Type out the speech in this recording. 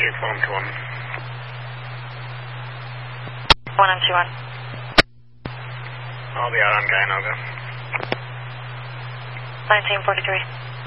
Fulham to 1. 1M21. I'll be out on Guy, and I'll go. 1943.